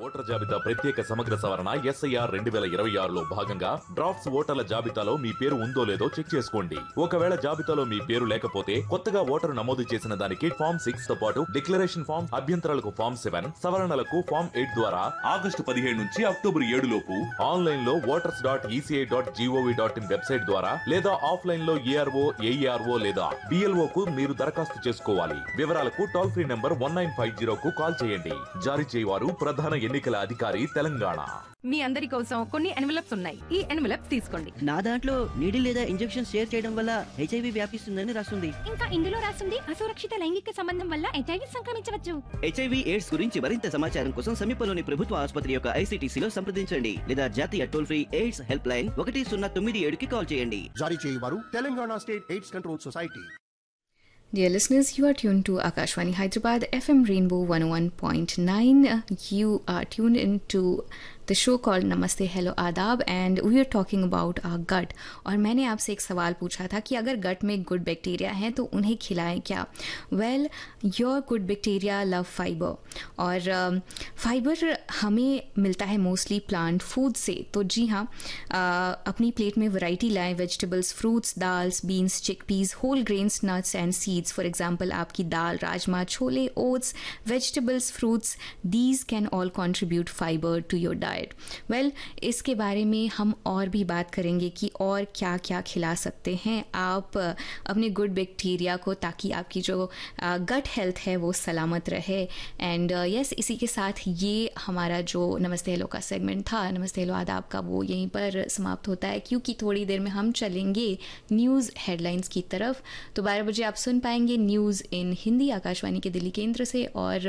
Voter జాబితా ప్రత్యేక సమగ్ర సవరణ ఎస్ఐఆర్ 2026లో భాగంగా డ్రాఫ్ట్స్ ఓటర్ల జాబితాలో మీ పేరు ఉందో లేదో చెక్ చేసుకోండి. ఒకవేళ జాబితాలో మీ పేరు లేకపోతే కొత్తగా ఓటరు నమోదు చేసిన దానికి ఫామ్ 6 తో పాటు డిక్లరేషన్ ఫామ్, అభ్యంతరాలకు ఫామ్ 7, సవరణలకు ఫామ్ 8 ద్వారా ఆగస్టు 15 నుంచి అక్టోబర్ 7 లోపు ఆన్లైన్ లో voters.eci.gov.in వెబ్సైట్ ద్వారా లేదా ఆఫ్లైన్ లో ఏఆర్ఓ, ఏఈఆర్ఓ లేదా బిఎల్ఓ కు మీరు దరఖాస్తు చేసుకోవాలి. వివరాలకు టోల్ ఫ్రీ నంబర్ 1950 కు కాల్ చేయండి. జారీ చేయవారు ప్రధాన ఎన్నికల అధికారి తెలంగాణ. మీ అందరి కోసం కొన్ని ఎన్వలప్స్ ఉన్నాయి. ఈ ఎన్వలప్స్ తీసుకోండి. నా దాంట్లో నీడిల్ లేదా ఇంజెక్షన్ షేర్ చేయడం వల్ల హెచ్ఐవి వ్యాపిస్తుందని రాస్తుంది. ఇంకా ఇందులో రాస్తుంది అసురక్షిత లైంగిక సంబంధం వల్ల హెచ్ఐవి సంక్రమించవచ్చు. హెచ్ఐవి ఎయిడ్స్ గురించి మరింత సమాచారం కోసం సమీపంలోని ప్రభుత్వ ఆసుపత్రి యొక్క ఐసీటీసీలో సంప్రదించండి లేదా జాతీయ toll free AIDS help line 1097కి call చేయండి. జారీ చేయవారు Telangana state AIDS control society. Dear listeners, you are tuned to Akashwani Hyderabad FM Rainbow 101.9. You are tuned into the show called Namaste Hello Adab and we are talking about our gut. और मैंने आपसे एक सवाल पूछा था कि अगर गट में गुड बैक्टीरिया हैं तो उन्हें खिलाएं क्या? Well, your good bacteria love fiber और फाइबर हमें मिलता है मोस्टली प्लांट फूड से. तो जी हाँ, अपनी प्लेट में वैरायटी लाएं. Vegetables, fruits, dals, beans, chickpeas, whole grains, nuts and seeds. For example आपकी दाल, rajma, chole, oats, vegetables, fruits, these can all contribute fibre to your diet. Well, इसके बारे में हम और भी बात करेंगे कि और क्या क्या खिला सकते हैं आप अपने गुड बैक्टीरिया को ताकि आपकी जो गट हेल्थ है वो सलामत रहे. एंड यस, इसी के साथ ये हमारा जो नमस्ते हेलो का सेगमेंट था, नमस्ते हेलो आदाब का, वो यहीं पर समाप्त होता है क्योंकि थोड़ी देर में हम चलेंगे न्यूज़ हेडलाइंस की तरफ. तो 12 बजे आप सुन पाएंगे न्यूज़ इन हिंदी आकाशवाणी के दिल्ली केंद्र से और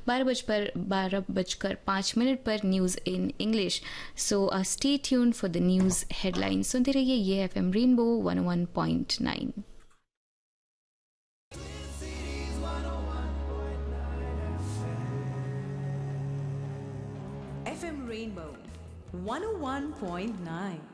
12:05 पर news in English. So stay tuned for the news headlines. सुनते रहिए ये एफएम रेनबो 101.9. FM Rainbow 101.9